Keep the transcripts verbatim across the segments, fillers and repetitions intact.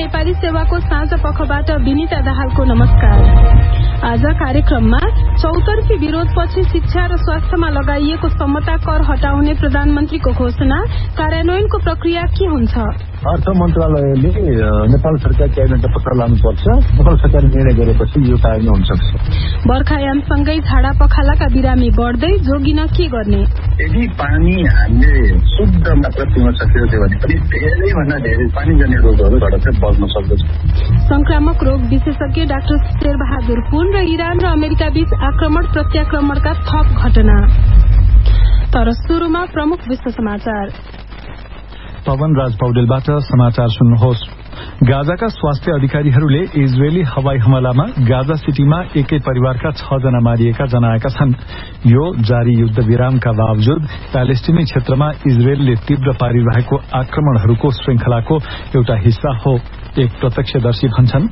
नेपाली सेवाको साँझ पखबाट विनिता दाहालको नमस्कार। आज कार्यक्रममा चौतर्फी विरोधपछि शिक्षा र स्वास्थ्यमा लगाइएको समता कर हटाउने प्रधानमन्त्रीको घोषणा, कार्यान्वयनको प्रक्रिया के हुन्छ? अर्थ मन्त्रालयले नेपाल सरकार क्याबिनेटमा पत्र लानुपर्छ। नेपाल सरकार निर्णय गरेपछि यो कार्य हुन सक्छ। बर्खायामसँगै झाडा पखालाका बिरामी बढ्दै, जोगिन के गर्ने? यदि पानी हामीले शुद्ध मात्रा पिउन सकियो भने पनि धेरैभन्दा धेरै पानी जन्य रोगहरूबाट चाहिँ बच्न सक्दछ। संक्रामक रोग विशेषज्ञ डाक्टर शेरबहादुर पुन र इरान र अमेरिका बीच आक्रमण प्रत्याक्रमणका थप घटना। तर सुरुमा प्रमुख विश्व समाचार। पवन राज पौडेलबाट समाचार सुन्नुहोस्। गाजाका स्वास्थ्य अधिकारीहरूले इजरायली हवाई हमलामा गाजा सिटीमा एकै परिवारका छ जना मारिएका जनाएका छन्। यो जारी युद्ध विरामका बावजुद प्यालेस्टिनी क्षेत्रमा इजरायलले तीव्र पारिरहेको आक्रमणहरूको श्रृंखलाको एउटा हिस्सा हो। एक प्रत्यक्षदर्शी भन्छन्,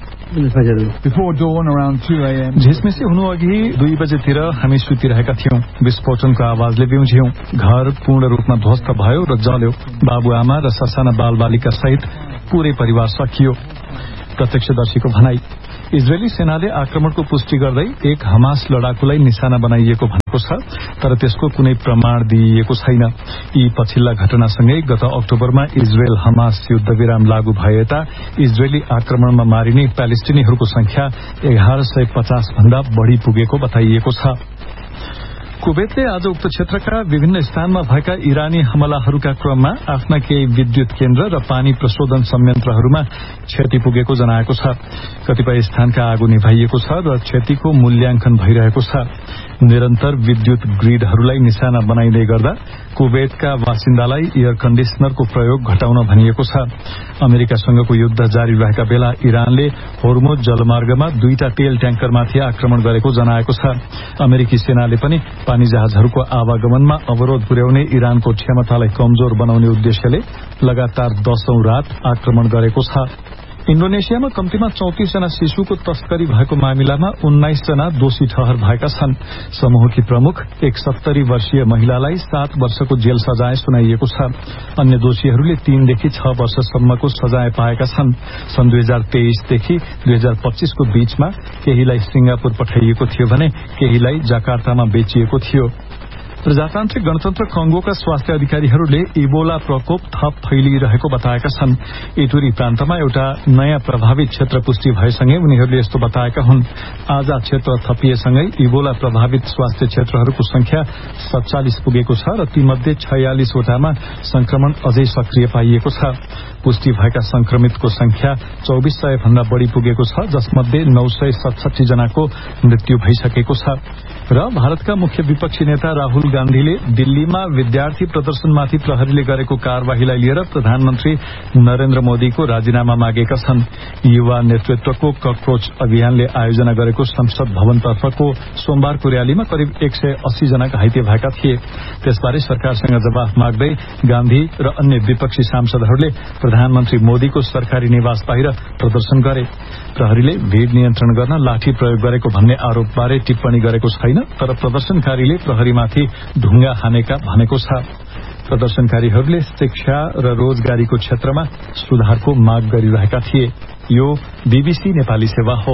झिसमिसी हुनु अघि दुई बजेतिर हामी सुतिरहेका थियौं। विस्फोटनको आवाजले बिउझ्यौं। घर पूर्ण रूपमा ध्वस्त भयो र जल्यो। बाबुआमा र ससाना बालबालिका सहित पूरै परिवार सकियो। प्रत्यक्षदर्शीको भनाई। इजरायली सेनाले आक्रमणको पुष्टि गर्दै एक हमास लडाकुलाई निशाना बनाइएको भनेको छ, तर त्यसको कुनै प्रमाण दिइएको छैन। यी पछिल्ला घटनासँगै गत अक्टोबरमा इजरायल हमास युद्ध विराम लागू भए यता इजरायली आक्रमणमा मारिने प्यालेस्टिनीहरूको संख्या एघार सय पचास भन्दा बढ़ी पुगेको बताइएको छ। कुवेतले आज उक्त क्षेत्रका विभिन्न स्थानमा भएका इरानी हमलाहरूका क्रममा आफ्ना केही विद्युत केन्द्र र पानी प्रशोधन संयन्त्रहरूमा क्षति पुगेको जनाएको छ। कतिपय स्थानका आगो निभाइएको छ र क्षतिको मूल्याङ्कन भइरहेको छ। निरन्तर विद्युत ग्रिडहरूलाई निशाना बनाइँदै गर्दा कुवेतका बासिन्दालाई एयर कण्डिसनरको प्रयोग घटाउन भनिएको छ। अमेरिकासँगको युद्ध जारी रहेका बेला इरानले होर्मुज जलमार्गमा दुईटा तेल ट्याङ्करमाथि आक्रमण गरेको जनाएको छ। अमेरिकी सेनाले पनि पानी जहाजहरूको आवागमनमा अवरोध पुर्याउने इरानको क्षमतालाई कमजोर बनाउने उद्देश्यले लगातार दशौं रात आक्रमण गरेको छ। इण्डोनेसियामा कम्तीमा चौतिस जना शिशुको तस्करी भएको मामिलामा उन्नाइस जना दोषी ठहर भएका छन्। समूहकी प्रमुख एक सत्तरी वर्षीय महिलालाई सात वर्षको जेल सजाय सुनाइएको छ। अन्य दोषीहरूले तीनदेखि छ वर्षसम्मको सजाय पाएका छन्। सन् दुई हजार तेइसदेखि दुई हजार पच्चीसको बीचमा केहीलाई सिंगापुर पठाइएको थियो भने केहीलाई जाकार्तामा बेचिएको थियो। प्रजातान्त्रिक गणतन्त्र कंगोका स्वास्थ्य अधिकारीहरूले इबोला प्रकोप थप फैलिरहेको बताएका छन्। इटुरी प्रान्तमा एउटा नयाँ प्रभावित क्षेत्र पुष्टि भएसँगै उनीहरूले यस्तो बताएका हुन्। आज क्षेत्र थपिएसँगै इबोला प्रभावित स्वास्थ्य क्षेत्रहरूको संख्या सत्तालिस पुगेको छ र तीमध्ये छयालिसवटामा संक्रमण अझै सक्रिय पाइएको छ। पुष्टि भएका संक्रमितको संख्या चौबिस सय भन्दा बढ़ी पुगेको छ, जसमध्ये नौ सय सतसठी जनाको मृत्यु भइसकेको छ। र भारतका मुख्य विपक्षी नेता राहुल गान्धीले दिल्लीमा विद्यार्थी प्रदर्शनमाथि प्रहरीले गरेको कार्यवाहीलाई लिएर प्रधानमन्त्री नरेन्द्र मोदीको राजीनामा मागेका छन्। युवा नेतृत्वको ककरोच अभियानले आयोजना गरेको संसद भवनतर्फको सोमबारको र्यालीमा करिब एक सय अस्सी जना घाइते भएका थिए। त्यसबारे सरकारसँग जवाफ माग्दै गान्धी र अन्य विपक्षी सांसदहरूले प्रधानमन्त्री मोदीको सरकारी निवास बाहिर प्रदर्शन गरे। प्रहरीले भीड़ नियन्त्रण गर्न लाठी प्रयोग गरेको भन्ने आरोपबारे टिप्पणी गरेको छैन, तर प्रदर्शनकारीले प्रहरीमाथि ढुङ्गा हानेका भनेको छ। प्रदर्शनकारीहरूले शिक्षा र रोजगारीको क्षेत्रमा सुधारको माग गरिरहेका थिए। यो बीबीसी नेपाली सेवा हो।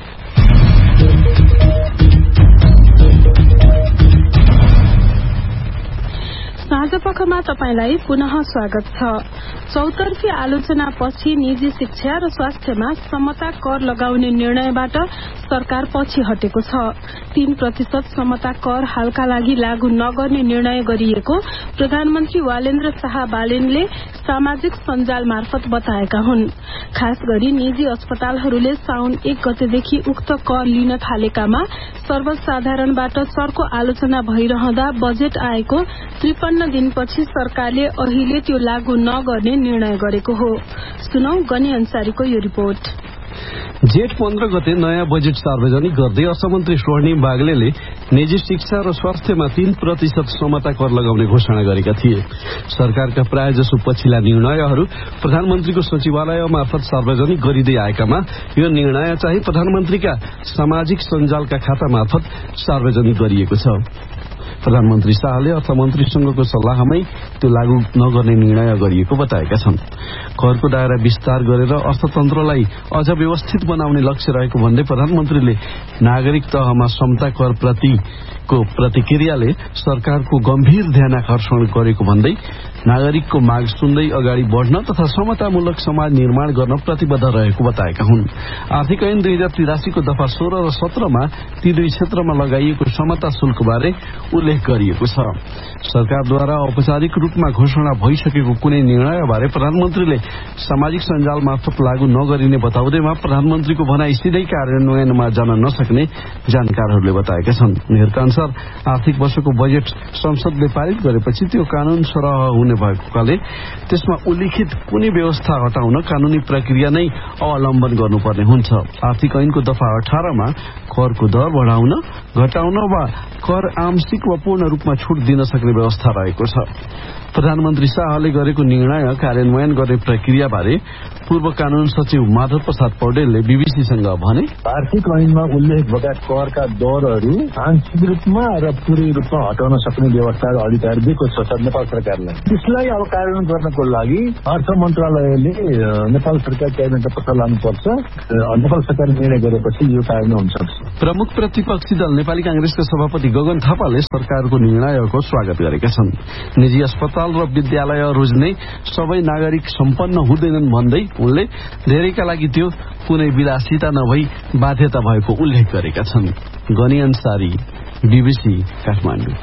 साँझपखमा तपाईलाई पुनः स्वागत छ। चौतर्फी आलोचनापछि निजी शिक्षा र स्वास्थ्यमा समता कर लगाउने निर्णयबाट सरकार पछि हटेको छ। तीन प्रतिशत समता कर हालका लागि लागू नगर्ने निर्णय गरिएको प्रधानमन्त्री वालेन्द्र शाह बालेनले सामाजिक सञ्जाल मार्फत बताएका हुन्। खास गरी निजी अस्पतालहरूले साउन एक गतेदेखि उक्त कर लिन थालेकामा सर्वसाधारणबाट चर्को आलोचना भइरहँदा बजेट आएको त्रिपन्न दिनपछि सरकारले अहिले त्यो लागू नगर्ने निर्णय गरेको हो। सुनौ गनी अन्सारीको यो रिपोर्ट। जेठ पन्ध्र गते नयाँ बजेट सार्वजनिक गर्दै अर्थमन्त्री स्वर्णिम बागलेले निजी शिक्षा र स्वास्थ्यमा तीन प्रतिशत समता कर लगाउने घोषणा गरेका थिए। सरकारका प्रायजसो पछिल्ला निर्णयहरू प्रधानमन्त्रीको सचिवालय मार्फत सार्वजनिक गरिँदै आएकामा यो निर्णय चाहिँ प्रधानमन्त्रीका सामाजिक सञ्जालका खाता मार्फत सार्वजनिक गरिएको छ। प्रधानमन्त्री शाहले अर्थमन्त्रीसँगको सल्लाहमै त्यो लागू नगर्ने निर्णय गरिएको बताएका छन्। करको दायरा विस्तार गरेर अर्थतन्त्रलाई अझ व्यवस्थित बनाउने लक्ष्य रहेको भन्दै प्रधानमन्त्रीले नागरिक तहमा समता कर प्रतिको प्रतिक्रियाले सरकारको गम्भीर ध्यानाकर्षण गरेको भन्दै नागरिकको माग सुन्दै अगाडि बढ़न तथा समतामूलक समाज निर्माण गर्न प्रतिबद्ध रहेको बताएका हुन्। आर्थिक ऐन दुई हजार तिरासीको दफा सोह्र र सत्रमा ती दुई क्षेत्रमा लगाइएको समता शुल्कबारे उल्लेख गरिएको छ। सरकारद्वारा औपचारिक रूपमा घोषणा भइसकेको कुनै निर्णयबारे प्रधानमन्त्रीले सामाजिक सञ्जाल मार्फत लागू नगरिने बताउँदैमा प्रधानमन्त्रीको भनाई सिधै कार्यान्वयनमा जान नसक्ने जानकारहरूले बताएका छन्। मेयरका अनुसार आर्थिक वर्षको बजेट संसदले पारित गरेपछि त्यो कानून सरह हुने भएकोले त्यसमा उल्लिखित कुनै व्यवस्था हटाउन कानूनी प्रक्रिया नै अवलम्बन गर्नुपर्ने हुन्छ। आर्थिक ऐनको दफा अठारमा करको दर बढ़ाउन, घटाउन वा कर आंशिक वा पूर्ण रूपमा छूट दिन सक्ने व्यवस्था रहेको छ। प्रधानमन्त्री शाहले गरेको निर्णय कार्यान्वयन गर्ने प्रक्रिया बारे पूर्व कानून सचिव माधव प्रसाद पौडेलले बीबीसीसँग भने, आर्थिक ऐनमा उल्लेख भएका करका दरहरू आंशिक रूपमा र पूरै रूपमा हटाउन सक्ने व्यवस्था अधिकार दिएको छ नेपाल सरकारलाई। त्यसलाई अब कार्यान्वयन गर्नको लागि अर्थ मन्त्रालयले नेपाल सरकार क्याबिनेटमा पत्र लानुपर्छ। नेपाल सरकार निर्णय गरेपछि यो कार्यान्वयन हुन सक्छ। प्रमुख प्रतिपक्षी दल नेपाली कांग्रेसका सभापति गगन थापाले सरकारको निर्णयको स्वागत गरेका छन्। निजी अस्पताल र विद्यालय रोज्ने सबै नागरिक सम्पन्न हुँदैनन् भन्दै उनले धेरैका लागि त्यो कुनै विलासिता नभई बाध्यता भएको उल्लेख गरेका छन्। गनी अन्सारी, बीबीसी काठमाडौँ।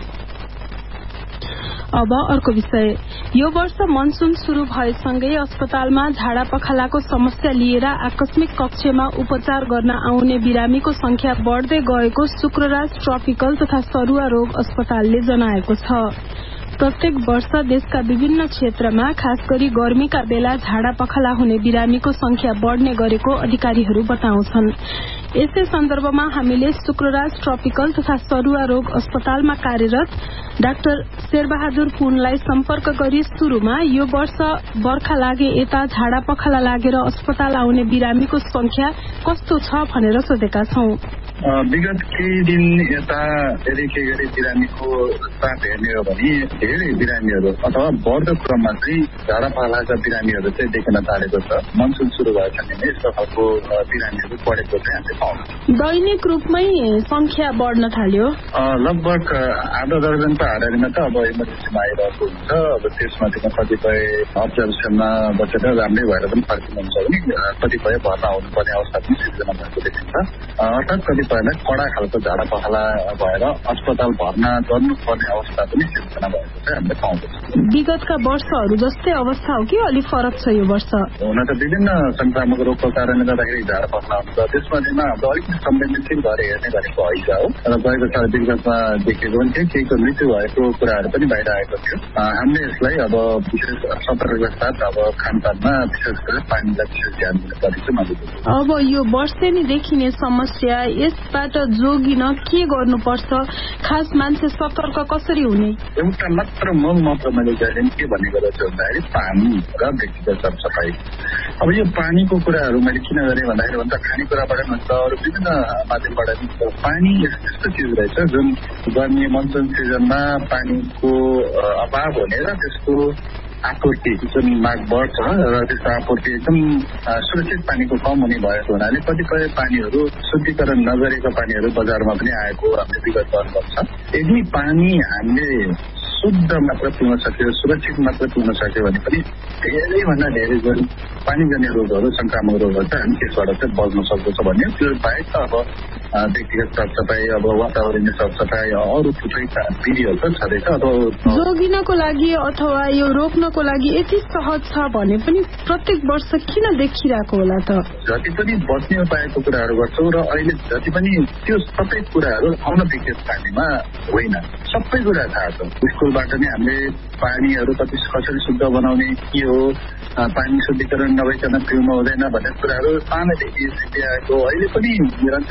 अब अर्को विषय। यो वर्ष मनसून शुरू भएसँगै अस्पतालमा झाडा पखालाको समस्या लिएर आकस्मिक कक्षमा उपचार गर्न आउने बिरामीको संख्या बढ़दै गएको शुक्रराज ट्रपिकल तथा सरुवा रोग अस्पतालले जनाएको छ। प्रत्येक वर्ष देशका विभिन्न क्षेत्रमा खास गरी गर्मीका बेला झाडा पखाला हुने बिरामीको संख्या बढ़ने गरेको अधिकारीहरू बताउँछन्। यसै सन्दर्भमा हामीले शुक्रराज ट्रपिकल तथा सरुवा रोग अस्पतालमा कार्यरत डाक्टर शेरबहादुर पुनलाई सम्पर्क गरी शुरूमा यो वर्ष बर्खा लागे यता झाडा पखाला लागेर अस्पताल आउने बिरामीको संख्या कस्तो छ भनेर सोधेका छौं। विगत केही दिन यता धेरै के गरी बिरामीको चाप हेर्ने हो भने धेरै बिरामीहरू अथवा बढ्दो क्रममा चाहिँ झाडा पखालाका बिरामीहरू चाहिँ देखिन थालेको छ। मनसुन सुरु भएछ भने यस्तो खालको बिरामीहरू बढेको चाहिँ हामीले पाउँछौँ। दैनिक रूपमै संख्या बढ्न थाल्यो। लगभग आधा दर्जनको हाराहारीमा त अब इमर्जेन्सीमा आइरहेको हुन्छ। अब त्यसमाथिमा कतिपय अब्जर्भेसनमा बसेर राम्रै भएर पनि फर्किनुहुन्छ भने कतिपय भर्ना हुनुपर्ने अवस्था पनि सिर्जना भएको देखिन्छ। अर्थात् कतिपयलाई कडा खालको झाडा पखाला भएर अस्पताल भर्ना गर्नुपर्ने अवस्था पनि सिर्जना भएको चाहिँ हामीले पाउँछौँ। विगतका वर्षहरू जस्तै अवस्था हो कि अलिक फरक छ यो वर्ष? हुन त विभिन्न संक्रामक रोगको कारणले गर्दाखेरि झाडा पखाला हुन्छ। त्यसमध्येमा हाम्रो अलिकति संवेदनशील भएर हेर्ने गरेको हैजा हो र गएको साल विगतमा देखेको पनि थियो। केहीको मृत्यु भएको कुराहरू पनि बाहिर आएको थियो। हामीले यसलाई अब विशेष सतर्कताका साथ अब खानपानमा विशेष गरेर पानीलाई विशेष ध्यान दिने गरेको मैले। अब यो वर्षेनी देखिने समस्या यसबाट जोगिन के गर्नुपर्छ? खास मान्छे सतर्क कसरी हुने? एउटा मात्र मूल मात्र मैले जहिले के भन्ने गरेको छु भन्दाखेरि पानी र व्यक्तिगत सरसफाई। अब यो पानीको कुराहरू मैले किन गरेँ भन्दाखेरि भन्छ खानेकुराबाट पनि हुन्छ अरू विभिन्न माध्यमबाट पनि। पानी यस्तो चिज रहेछ जुन गर्मी मनसुन सिजनमा पानीको अभाव हुने र त्यसको आपूर्ति जुन माग बढ्छ र त्यसको आपूर्ति एकदम सुरक्षित पानीको कम हुने भएको हुनाले कतिपय पानीहरू शुद्धिकरण नगरेको पानीहरू बजारमा पनि आएको हामीले विगत अनुभव छ। यदि पानी हामीले शुद्ध मात्र पिउन सक्यो, सुरक्षित मात्र पिउन सक्यो भने पनि धेरैभन्दा धेरै जुन पानीजन्य रोगहरू संक्रामक रोगहरू चाहिँ हामी त्यसबाट चाहिँ बच्न सक्दछ भन्ने। त्यो बाहेक त अब व्यक्तिगत सरसफाई, अब वातावरणीय सरसफाई, अरू थुप्रै विधिहरू त छँदैछ। अब जोगिनको लागि अथवा यो रोक्नको लागि यति सहज छ भने पनि प्रत्येक वर्ष किन देखिरहेको होला त? जति पनि बच्ने उपायको कुराहरू गर्छौँ र अहिले जति पनि त्यो सबै कुराहरू अनभिज्ञ पानीमा होइन, सबै कुरा थाहा छ। स्कुलबाट नै हामीले पानीहरू कति कसरी शुद्ध बनाउने, के हो, पानी शुद्धिकरण नभइकन पिउनु हुँदैन भन्ने कुराहरू सानैदेखि सिकाएको अहिले पनि निरन्तर रूपमा हामीले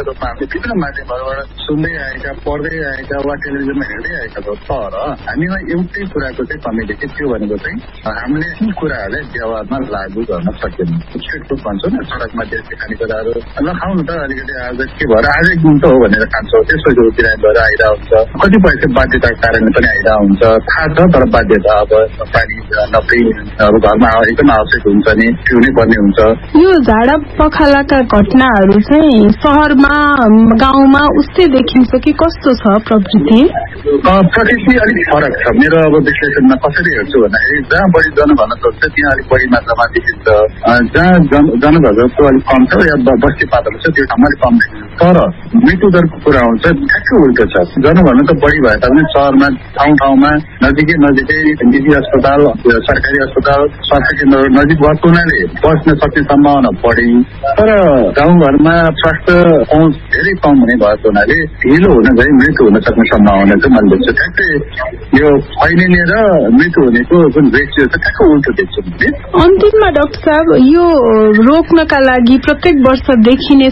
विभिन्न माध्यमहरूबाट सुन्दै आएका, पढ्दै आएका वा टेलिभिजनमा हेर्दै आएका छौँ। तर हामीमा एउटै कुराको चाहिँ कमी देख्यो, त्यो भनेको चाहिँ हामीले ती कुराहरूलाई व्यवहारमा लागू गर्न सकेन। स्ट्रिट फुड भन्छौँ न, सडकमा देशी खानेकुराहरू नखाउनु त अलिकति आज के भएर आजै गुण त हो भनेर खान्छौँ, त्यसपछि बिरामी भएर आइरहेको हुन्छ। कतिपय चाहिँ बाध्यताको कारणले पनि आइरहेको हुन्छ, थाहा छ तर बाध्यता अब पानी नपिई अब घरमा एकदम आवश्यक हुन्छ नि, पिउनै पर्ने हुन्छ। यो झाडा पखालाका घटनाहरू चाहिँ शहरमा गाउँमा उस्तै देखिन्छ कि कस्तो छ प्रवृत्ति? प्रकृति अलिक फरक छ। मेरो अब विश्लेषणमा कसरी हेर्छु भन्दाखेरि जहाँ बढी जनघनत्व छ त्यहाँ अलिक बढी मात्रामा देखिन्छ, जहाँ जनघनत्व अलिक कम छ या बस्ती पातलो छ त्यो ठाउँमा अलिक कम देखिन्छ। तर मृत्यु दरको कुरा हुन्छ ठ्याक्कै उल्टो छ। जनघनत्व बढी भए तापनि शहरमा ठाउँ ठाउँमा नजिकै नजिकै निजी अस्पताल, सरकारी अस्पताल, स्वास्थ्य केन्द्रहरू नजिक भएको हुनाले बस्न सक्ने सम्भावना बढी। तर गाउँघरमा स्वास्थ्य पहुँच धेरै कम हुने भएको हुनाले ढिलो हुन गई मृत्यु हुन सक्ने सम्भावना चाहिँ मैले देख्छु। ठ्याक्कै यो फैलिने र मृत्यु हुनेको जुन रेसियो छ ठ्याक्कै उल्टो देख्छु। अन्तिममा डाक्टर साहब, यो रोक्नका लागि प्रत्येक वर्ष देखिने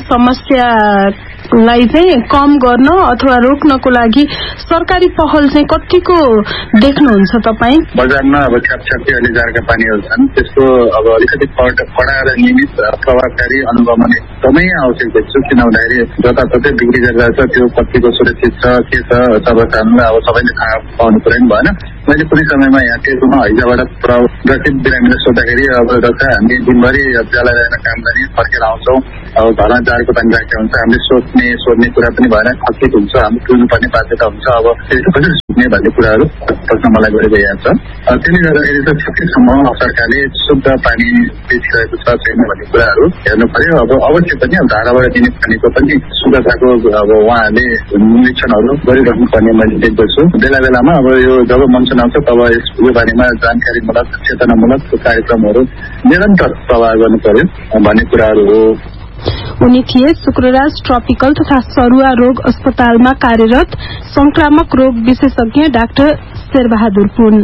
समस्यालाई चाहिँ कम गर्न अथवा रोक्नको लागि सरकारी पहल चाहिँ कतिको देख्नुहुन्छ तपाईँ? बजारमा अब छ्यापछ्यापी अलि जारका पानीहरू छन्, त्यसको अब अलिकति कडा र नियमित प्रभावकारी अनुगमन एकदमै आवश्यक देख्छु। किन भन्दाखेरि जताततै बिक्री गरिरहेको छ, त्यो कतिको सुरक्षित छ के छ सर्वसाधारणलाई अब सबैले थाहा पाउनु पर्यो नि भएन। मैले कुनै समयमा यहाँ टेकुमा हैजाबाट प्रशिक्षित बिरामीलाई सोद्धाखेरि अब डाक्टर हामी दिनभरि ज्याला ल्याएर काम गर्ने फर्केर आउँछौँ, अब घरमा जारको पानी राखेको हुन्छ, हामीले सोध्ने सोध्ने कुरा पनि भएन, खचित हुन्छ, हामी पिउनुपर्ने बाध्यता हुन्छ। अब त्यसको कसरी सुत्ने भन्ने कुराहरू प्रश्न मलाई गरिरहेको छ। त्यसले गर्दाखेरि चाहिँ छुट्टीसम्म सरकारले शुद्ध पानी बेचिरहेको छ छैन भन्ने कुराहरू हेर्नु पर्यो। अब अवश्य पनि अब धाराबाट दिने पानीको पनि शुद्धताको अब उहाँहरूले निरीक्षणहरू गरिराख्नु पर्ने मैले देख्दछु। बेला बेलामा अब यो जब मनसुन आउँछ तब यो बारेमा जानकारीमूलक चेतनामूलक कार्यक्रमहरू निरन्तर प्रवाह गर्नु पर्यो भन्ने कुराहरू हो। उनी थिए शुक्रराज ट्रपिकल तथा सरुवा रोग अस्पतालमा कार्यरत संक्रामक रोग विशेषज्ञ डाक्टर शेरबहादुर पुन।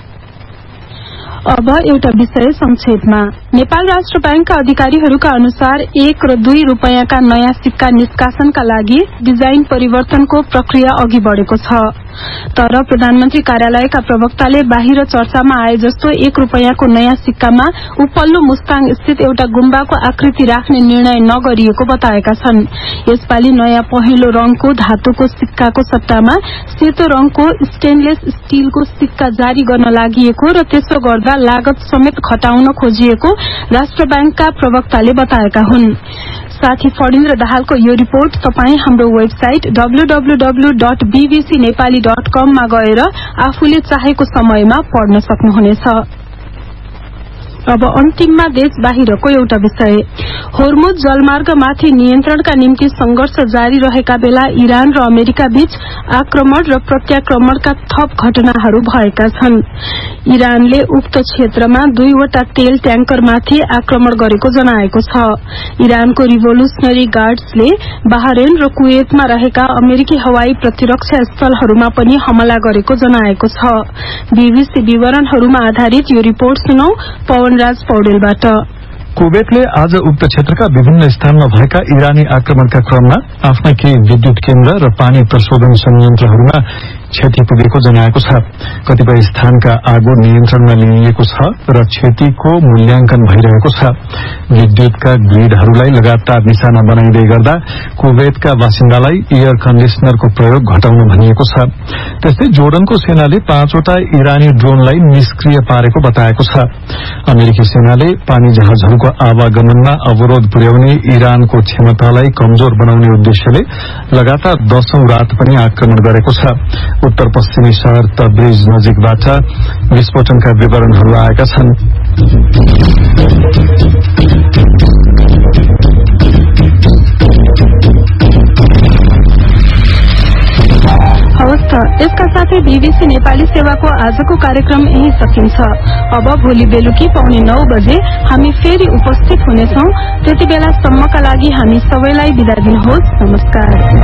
अब एउटा विषय संक्षेपमा। नेपाल राष्ट्र बैंकका अधिकारीहरूका अनुसार एक र दुई रूपैयाँका नयाँ सिक्का निष्कासनका लागि डिजाइन परिवर्तनको प्रक्रिया अघि बढ़ेको छ। तर प्रधानमन्त्री कार्यालयका प्रवक्ताले बाहिर चर्चामा आए जस्तो एक रूपैयाँको नयाँ सिक्कामा उपल्लो मुस्ताङ स्थित एउटा गुम्बाको आकृति राख्ने निर्णय नगरिएको बताएका छन्। यसपालि नयाँ पहेँलो रंगको धातुको सिक्काको सट्टामा सेतो रंगको स्टेनलेस स्टीलको सिक्का जारी गर्न लागि र त्यसो गर्दा लागत समेत घटाउन खोजिएको राष्ट्र बैंकका प्रवक्ताले बताएका हुन्। साथी फणिन्द्र दाहालको यो रिपोर्ट तपाईँ हाम्रो website W W W dot BBC Nepali dot कम मा गएर आफूले चाहेको समयमा पढ्न सक्नुहुनेछ। अब अन्तिममा देश बाहिरको एउटा विषय। होर्मुज जलमार्गमाथि नियन्त्रणका निम्ति संघर्ष जारी रहेका बेला इरान र अमेरिका बीच आक्रमण र प्रत्याक्रमणका थप घटनाहरू भएका छन्। इरानले उक्त क्षेत्रमा दुईवटा तेल ट्याङ्करमाथि आक्रमण गरेको जनाएको छ। इरानको रिभोल्युसनरी गार्ड्सले बहरेन र कुवेतमा रहेका अमेरिकी हवाई प्रतिरक्षा स्थलहरूमा पनि हमला गरेको जनाएको छ। बीबीसी विवरणहरूमा आधारित यो रिपोर्ट सुनौ पवनराज पौडेलबाट। कुवेतले आज उक्त क्षेत्रका विभिन्न स्थानमा भएका इरानी आक्रमणका क्रममा आफ्ना केही विद्युत केन्द्र र पानी प्रशोधन संयन्त्रहरूमा क्षति पुगेको जनाएको छ। कतिपय स्थानका आगो नियन्त्रणमा लिइएको छ र क्षतिको मूल्याङ्कन भइरहेको छ। विद्युतका ग्रिडहरूलाई लगातार निशाना बनाइँदै गर्दा कुवेतका बासिन्दालाई एयर कन्डिसनरको प्रयोग घटाउन भनिएको छ। त्यस्तै जोर्डनको सेनाले पाँचवटा इरानी ड्रोनलाई निष्क्रिय पारेको बताएको छ। अमेरिकी सेनाले पानी जहाजहरूको आवागमनमा अवरोध पुर्याउने इरानको क्षमतालाई कमजोर बनाउने उद्देश्यले लगातार दशौं रात पनि आक्रमण गरेको छ। उत्तर पश्चिमी शहर तब्रिज नजिकबाट विस्फोटनका विवरणहरू आएका छन्। हवस् त, यसका साथै बीबीसी नेपाली सेवाको आजको कार्यक्रम यही सकिन्छ। अब भोलि बेलुकी पौने नौ बजे हामी फेरि उपस्थित हुनेछौं। त्यति बेलासम्मका लागि हामी सबैलाई बिदा दिनुहोस्। नमस्कार।